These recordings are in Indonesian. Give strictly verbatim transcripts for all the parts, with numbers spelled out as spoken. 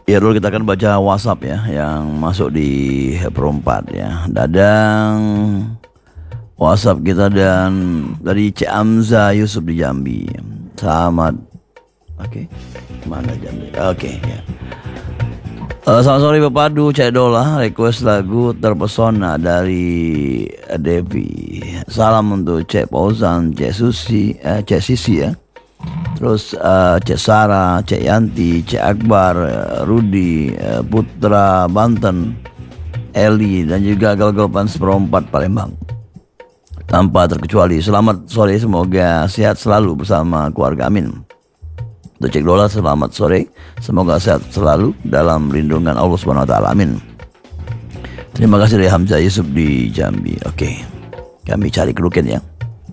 Ya dulu kita akan baca WhatsApp ya yang masuk di perempat ya. Dadang WhatsApp kita dan dari Cik Amza Yusuf di Jambi. Selamat. Oke. Mana Jambi? Oke ya. Uh, selamat sore Bapak Du, Cik Dola request lagu Terpesona dari Devi. Salam untuk Cik Fauzan, Cik Susi, eh, Cik Sisi ya. Terus uh, Cik Sarah, Cik Yanti, Cik Akbar, uh, Rudi, uh, Putra Banten, Eli dan juga Galgopan seperempat Palembang. Tanpa terkecuali. Selamat sore, semoga sehat selalu bersama keluarga, amin. Untuk Cik Dola selamat sore, semoga sehat selalu dalam lindungan Allah Subhanahu Wa Taala, amin. Terima kasih dari Hamzah Yusuf di Jambi. Oke, kami cari kerukin ya.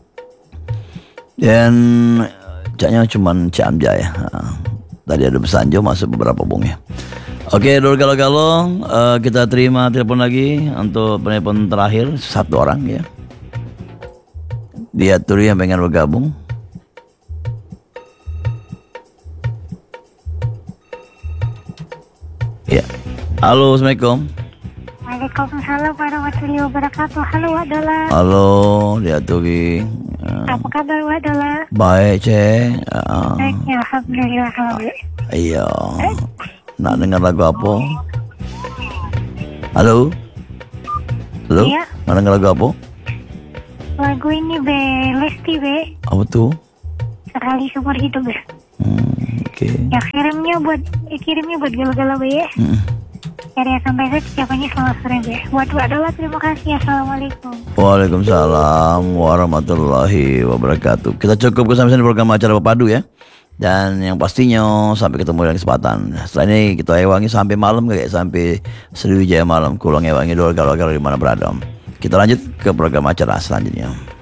Dan caknya cuman Cik Hamzah ya. Nah, tadi ada pesan Jo masuk beberapa bung ya. Oke, dulu kalau-kalau uh, kita terima telepon lagi untuk penelpon terakhir satu orang ya. Dia Turi yang pengen bergabung. Ya. Halo, Assalamualaikum. Waalaikumsalam warahmatullahi wabarakatuh. Halo Wak Dola. Halo, dia Turi. Apa kabar Wak Dola? Baik, Cek. Uh, Baik, ya, alhamdulillah. Iya. Nak dengar lagu apa? Halo? Halo? Iya. Nak dengar lagu apa? Lagu ini be Lesti be. Apa tuh? Sekali seumur hidup be. Hmm, oke. Okay. Ya kirimnya buat eh, kirimnya buat galau-galau be ya. Hmm. Cari sampai saya siapanya selamat sore be. Buat Wak Dola terima kasih. Assalamualaikum. Waalaikumsalam warahmatullahi wabarakatuh. Kita cukup sampai sini program acara Papadu ya. Dan yang pastinya sampai ketemu dalam kesempatan. Setelah ini kita ewangi sampai malam kayak sampai Sriwijaya malam. Kulang ewangi dulu kalau kalau di mana berada. Kita lanjut ke program acara selanjutnya.